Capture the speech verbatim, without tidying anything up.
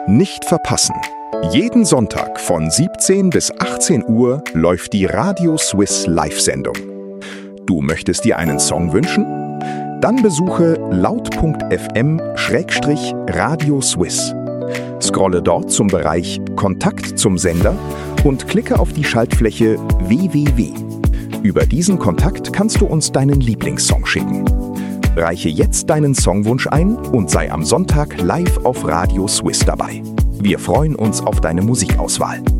Nicht verpassen. Jeden Sonntag von siebzehn bis achtzehn Uhr läuft die Radio Swiss Live-Sendung. Du möchtest dir einen Song wünschen? Dann besuche laut punkt f m Schrägstrich Radio Swiss. Scrolle dort zum Bereich Kontakt zum Sender und klicke auf die Schaltfläche W W W. Über diesen Kontakt kannst du uns deinen Lieblingssong schicken. Reiche jetzt deinen Songwunsch ein und sei am Sonntag live auf Radio Swiss dabei. Wir freuen uns auf deine Musikauswahl.